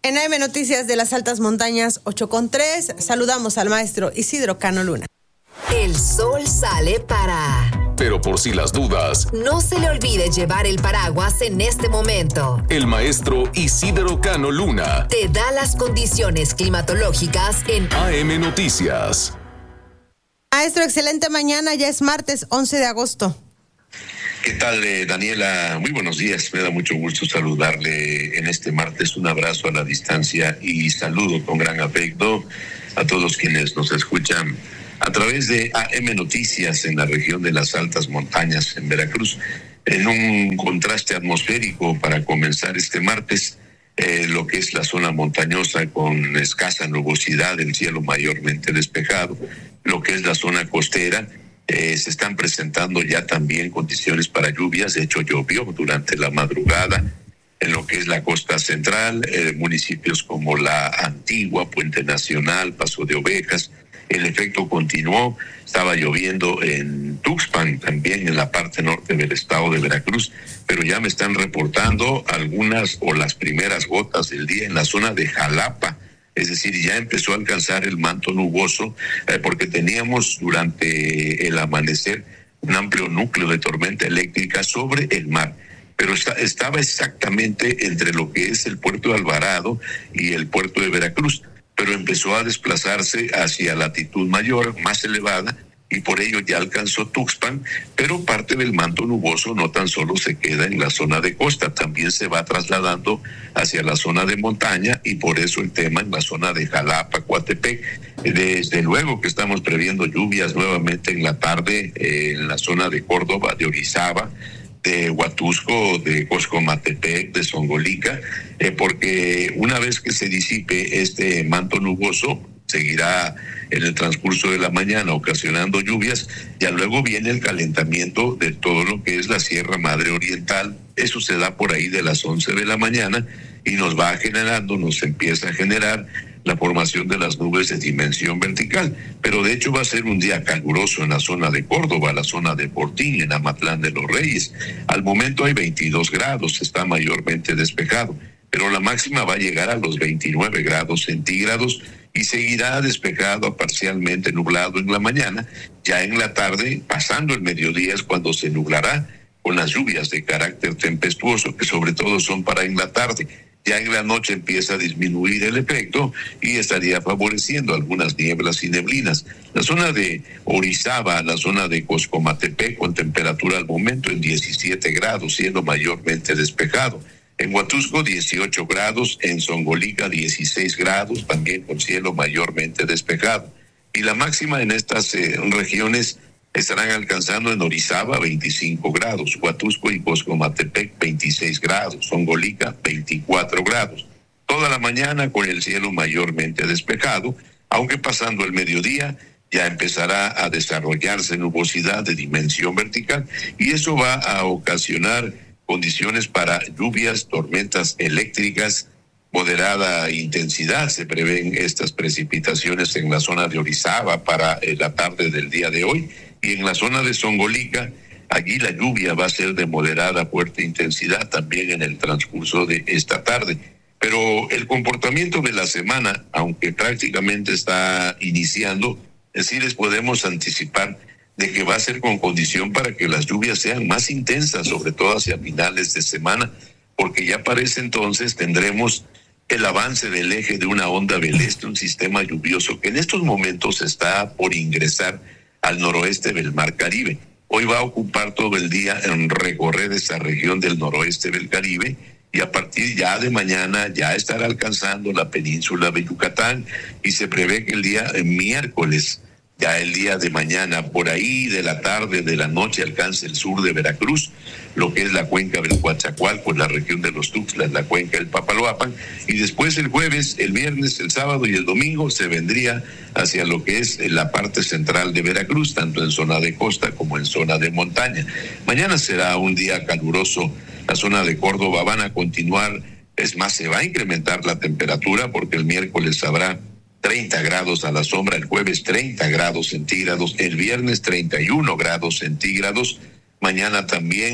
En AM Noticias de las Altas Montañas, 8:03, saludamos al maestro Isidro Cano Luna. El sol sale para... Pero por si las dudas, no se le olvide llevar el paraguas en este momento. El maestro Isidro Cano Luna te da las condiciones climatológicas en AM Noticias. Maestro, excelente mañana, ya es martes 11 de agosto. ¿Qué tal, Daniela? Muy buenos días, me da mucho gusto saludarle en este martes. Un abrazo a la distancia y saludo con gran afecto a todos quienes nos escuchan a través de AM Noticias en la región de las Altas Montañas en Veracruz, en un contraste atmosférico para comenzar este martes, lo que es la zona montañosa con escasa nubosidad, el cielo mayormente despejado, lo que es la zona costera, se están presentando ya también condiciones para lluvias. De hecho llovió durante la madrugada en lo que es la costa central, municipios como La Antigua, Puente Nacional, Paso de Ovejas. El efecto continuó, estaba lloviendo en Tuxpan, también en la parte norte del estado de Veracruz, pero ya me están reportando algunas o las primeras gotas del día en la zona de Jalapa, es decir, ya empezó a alcanzar el manto nuboso, porque teníamos durante el amanecer un amplio núcleo de tormenta eléctrica sobre el mar, pero estaba exactamente entre lo que es el puerto de Alvarado y el puerto de Veracruz, pero empezó a desplazarse hacia latitud mayor, más elevada, y por ello ya alcanzó Tuxpan, pero parte del manto nuboso no tan solo se queda en la zona de costa, también se va trasladando hacia la zona de montaña, y por eso el tema en la zona de Jalapa, Coatepec. Desde luego que estamos previendo lluvias nuevamente en la tarde en la zona de Córdoba, de Orizaba, de Huatusco, de Coscomatepec, de Zongolica, porque una vez que se disipe este manto nuboso, seguirá en el transcurso de la mañana ocasionando lluvias. Ya luego viene el calentamiento de todo lo que es la Sierra Madre Oriental. Eso se da por ahí de las 11 de la mañana y nos empieza a generar la formación de las nubes de dimensión vertical, pero de hecho va a ser un día caluroso en la zona de Córdoba, la zona de Portín, en Amatlán de los Reyes. Al momento hay 22 grados, está mayormente despejado, pero la máxima va a llegar a los 29 grados centígrados y seguirá despejado a parcialmente nublado en la mañana. Ya en la tarde, pasando el mediodía, es cuando se nublará con las lluvias de carácter tempestuoso, que sobre todo son para en la tarde. Ya en la noche empieza a disminuir el efecto y estaría favoreciendo algunas nieblas y neblinas. La zona de Orizaba, la zona de Coscomatepec, con temperatura al momento en 17 grados, siendo mayormente despejado. En Huatusco 18 grados, en Zongolica 16 grados, también con cielo mayormente despejado. Y la máxima en estas regiones estarán alcanzando en Orizaba 25 grados, Huatusco y Coscomatepec 26 grados, Zongolica 24 grados. Toda la mañana con el cielo mayormente despejado, aunque pasando el mediodía ya empezará a desarrollarse nubosidad de dimensión vertical y eso va a ocasionar condiciones para lluvias, tormentas eléctricas, moderada intensidad. Se prevén estas precipitaciones en la zona de Orizaba para la tarde del día de hoy. Y en la zona de Zongolica, allí la lluvia va a ser de moderada a fuerte intensidad también en el transcurso de esta tarde. Pero el comportamiento de la semana, aunque prácticamente está iniciando, sí les podemos anticipar de que va a ser con condición para que las lluvias sean más intensas, sobre todo hacia finales de semana, porque ya para ese entonces tendremos el avance del eje de una onda del este, un sistema lluvioso que en estos momentos está por ingresar al noroeste del Mar Caribe. Hoy va a ocupar todo el día en recorrer esa región del noroeste del Caribe y a partir ya de mañana ya estará alcanzando la península de Yucatán y se prevé que el día miércoles, ya el día de mañana, por ahí de la tarde, de la noche, alcance el sur de Veracruz, lo que es la cuenca del Coatzacoalcos, la región de los Tuxtlas, la cuenca del Papaloapan, y después el jueves, el viernes, el sábado y el domingo se vendría hacia lo que es la parte central de Veracruz, tanto en zona de costa como en zona de montaña. Mañana será un día caluroso, la zona de Córdoba van a continuar, es más, se va a incrementar la temperatura porque el miércoles habrá 30 grados a la sombra, el jueves 30 grados centígrados, el viernes 31 grados centígrados, mañana también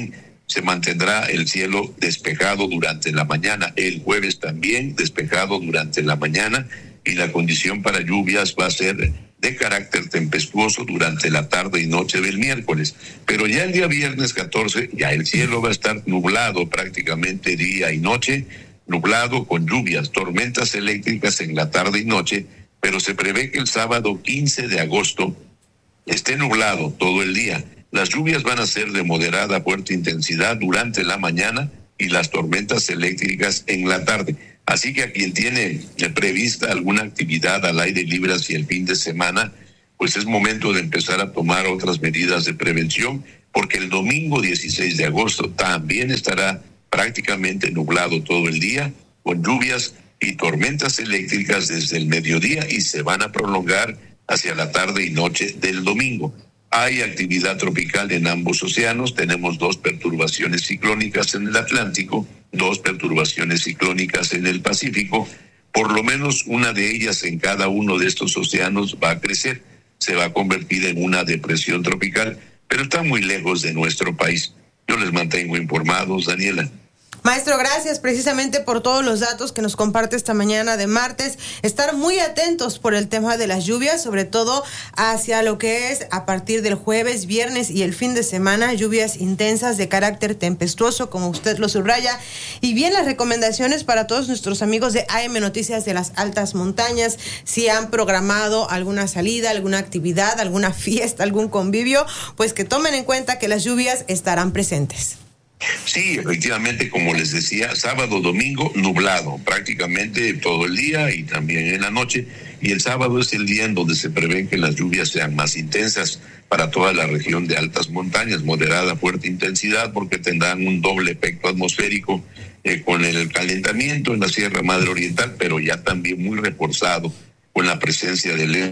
se mantendrá el cielo despejado durante la mañana. El jueves también despejado durante la mañana, y la condición para lluvias va a ser de carácter tempestuoso durante la tarde y noche del miércoles. Pero ya el día viernes 14, ya el cielo va a estar nublado prácticamente día y noche, nublado con lluvias, tormentas eléctricas en la tarde y noche, pero se prevé que el sábado 15 de agosto esté nublado todo el día. Las lluvias van a ser de moderada a fuerte intensidad durante la mañana y las tormentas eléctricas en la tarde. Así que a quien tiene prevista alguna actividad al aire libre hacia el fin de semana, pues es momento de empezar a tomar otras medidas de prevención, porque el domingo 16 de agosto también estará prácticamente nublado todo el día, con lluvias y tormentas eléctricas desde el mediodía, y se van a prolongar hacia la tarde y noche del domingo. Hay actividad tropical en ambos océanos. Tenemos 2 perturbaciones ciclónicas en el Atlántico, 2 perturbaciones ciclónicas en el Pacífico. Por lo menos una de ellas en cada uno de estos océanos va a crecer, se va a convertir en una depresión tropical, pero está muy lejos de nuestro país. Yo les mantengo informados, Daniela. Maestro, gracias precisamente por todos los datos que nos comparte esta mañana de martes. Estar muy atentos por el tema de las lluvias, sobre todo hacia lo que es a partir del jueves, viernes y el fin de semana, lluvias intensas de carácter tempestuoso, como usted lo subraya. Y bien, las recomendaciones para todos nuestros amigos de AM Noticias de las Altas Montañas, si han programado alguna salida, alguna actividad, alguna fiesta, algún convivio, pues que tomen en cuenta que las lluvias estarán presentes. Sí, efectivamente, como les decía, sábado, domingo, nublado, prácticamente todo el día y también en la noche. Y el sábado es el día en donde se prevé que las lluvias sean más intensas para toda la región de altas montañas, moderada, fuerte intensidad, porque tendrán un doble efecto atmosférico con el calentamiento en la Sierra Madre Oriental, pero ya también muy reforzado con la presencia del...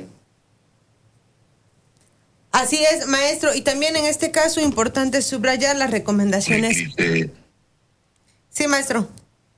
Así es, maestro, y también en este caso importante subrayar las recomendaciones. Sí, maestro.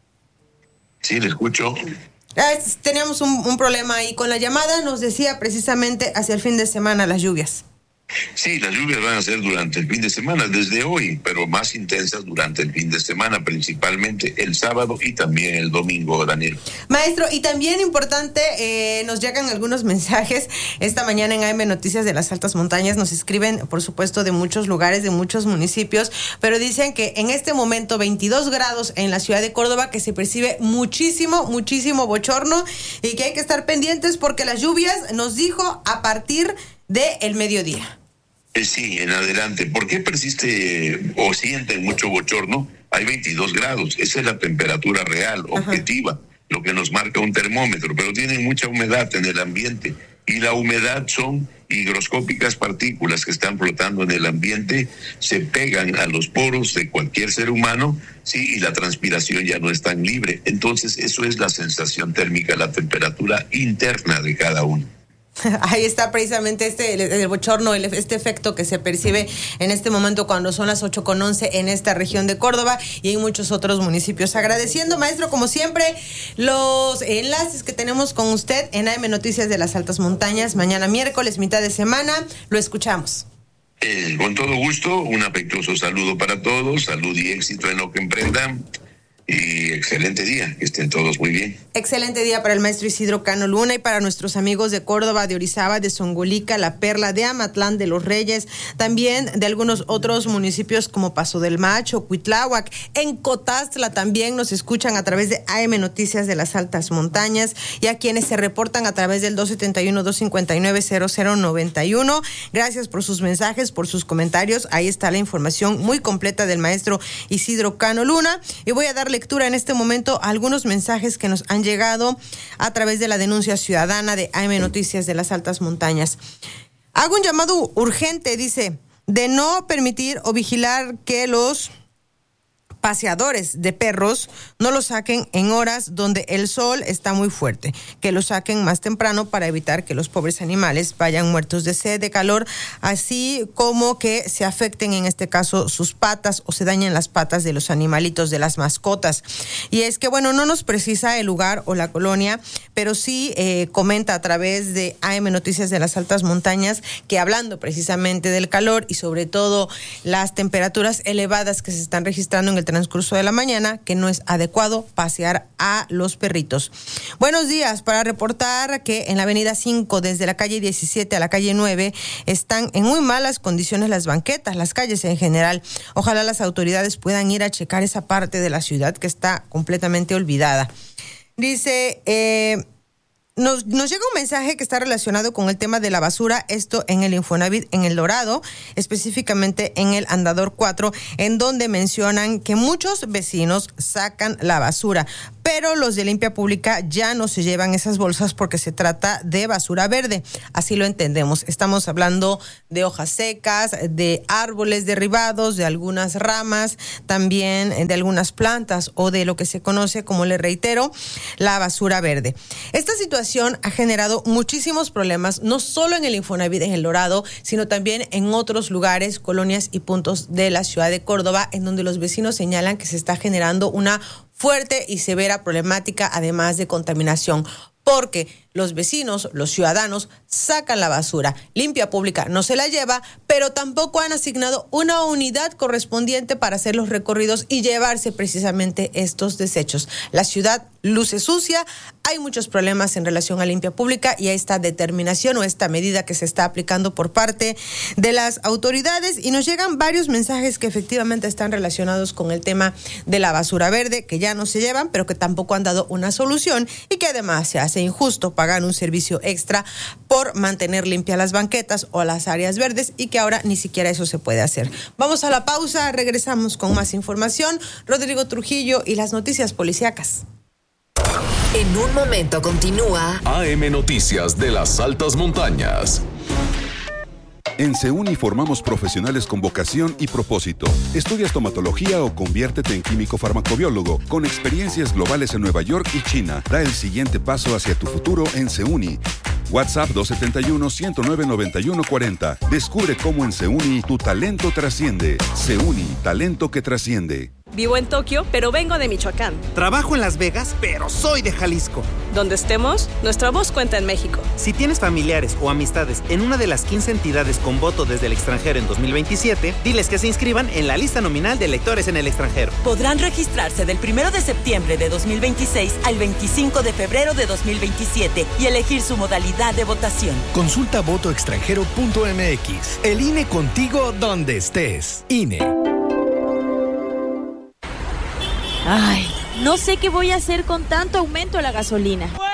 Sí, le escucho. Teníamos un problema ahí con la llamada, nos decía precisamente hacia el fin de semana las lluvias. Sí, las lluvias van a ser durante el fin de semana, desde hoy, pero más intensas durante el fin de semana, principalmente el sábado y también el domingo, Daniel. Maestro, y también importante, nos llegan algunos mensajes esta mañana en AM Noticias de las Altas Montañas, nos escriben, por supuesto, de muchos lugares, de muchos municipios, pero dicen que en este momento 22 grados en la ciudad de Córdoba, que se percibe muchísimo bochorno y que hay que estar pendientes porque las lluvias, nos dijo, a partir del mediodía. Sí, en adelante. ¿Por qué persiste o sienten mucho bochorno? Hay 22 grados. Esa es la temperatura real, objetiva, lo que nos marca un termómetro, pero tienen mucha humedad en el ambiente. Y la humedad son higroscópicas partículas que están flotando en el ambiente, se pegan a los poros de cualquier ser humano, sí, y la transpiración ya no es tan libre. Entonces, eso es la sensación térmica, la temperatura interna de cada uno. Ahí está precisamente el bochorno, este efecto que se percibe en este momento cuando son las 8:11 en esta región de Córdoba y en muchos otros municipios. Agradeciendo, maestro, como siempre, los enlaces que tenemos con usted en AM Noticias de las Altas Montañas. Mañana miércoles, mitad de semana, lo escuchamos. Con todo gusto, un afectuoso saludo para todos, salud y éxito en lo que emprendan. Y excelente día, que estén todos muy bien. Excelente día para el maestro Isidro Cano Luna y para nuestros amigos de Córdoba, de Orizaba, de Zongolica, La Perla, de Amatlán, de Los Reyes, también de algunos otros municipios como Paso del Macho, Cuitláhuac, en Cotastla también nos escuchan a través de AM Noticias de las Altas Montañas y a quienes se reportan a través del 271-259-0091. Gracias por sus mensajes, por sus comentarios. Ahí está la información muy completa del maestro Isidro Cano Luna y voy a darle lectura en este momento a algunos mensajes que nos han llegado a través de la denuncia ciudadana de AM Noticias de las Altas Montañas. Hago un llamado urgente, dice, de no permitir o vigilar que los paseadores de perros no los saquen en horas donde el sol está muy fuerte, que los saquen más temprano para evitar que los pobres animales vayan muertos de sed, de calor, así como que se afecten en este caso sus patas o se dañen las patas de los animalitos, de las mascotas. Y es que bueno, no nos precisa el lugar o la colonia, pero sí comenta a través de AM Noticias de las Altas Montañas que hablando precisamente del calor y sobre todo las temperaturas elevadas que se están registrando en el transcurso de la mañana, que no es adecuado pasear a los perritos. Buenos días, para reportar que en la avenida 5 desde la calle 17 a la calle 9 están en muy malas condiciones las banquetas, las calles en general. Ojalá las autoridades puedan ir a checar esa parte de la ciudad que está completamente olvidada. Dice, nos llega un mensaje que está relacionado con el tema de la basura, esto en el Infonavit en El Dorado, específicamente en el Andador 4, en donde mencionan que muchos vecinos sacan la basura, pero los de Limpia Pública ya no se llevan esas bolsas porque se trata de basura verde, así lo entendemos. Estamos hablando de hojas secas, de árboles derribados, de algunas ramas, también de algunas plantas o de lo que se conoce, como le reitero, la basura verde. Esta situación ha generado muchísimos problemas, no solo en el Infonavit en El Dorado, sino también en otros lugares, colonias y puntos de la ciudad de Córdoba, en donde los vecinos señalan que se está generando una fuerte y severa problemática, además de contaminación, porque los vecinos, los ciudadanos, sacan la basura. Limpia Pública no se la lleva, pero tampoco han asignado una unidad correspondiente para hacer los recorridos y llevarse precisamente estos desechos. La ciudad luce sucia, hay muchos problemas en relación a Limpia Pública y a esta determinación o esta medida que se está aplicando por parte de las autoridades, y nos llegan varios mensajes que efectivamente están relacionados con el tema de la basura verde, que ya no se llevan, pero que tampoco han dado una solución, y que además se hace injusto pagar un servicio extra por mantener limpias las banquetas o las áreas verdes, y que ahora ni siquiera eso se puede hacer. Vamos a la pausa, regresamos con más información. Rodrigo Trujillo y las noticias policíacas. En un momento continúa AM Noticias de las Altas Montañas. En CEUNI formamos profesionales con vocación y propósito. Estudia estomatología o conviértete en químico farmacobiólogo con experiencias globales en Nueva York y China. Da el siguiente paso hacia tu futuro en CEUNI. WhatsApp 271-109-9140. Descubre cómo en CEUNI tu talento trasciende. CEUNI, talento que trasciende. Vivo en Tokio, pero vengo de Michoacán. Trabajo en Las Vegas, pero soy de Jalisco. Donde estemos, nuestra voz cuenta en México. Si tienes familiares o amistades en una de las 15 entidades con voto desde el extranjero en 2027, diles que se inscriban en la lista nominal de electores en el extranjero. Podrán registrarse del 1 de septiembre de 2026 al 25 de febrero de 2027 y elegir su modalidad de votación. Consulta votoextranjero.mx. El INE contigo donde estés. INE. Ay, no sé qué voy a hacer con tanto aumento a la gasolina.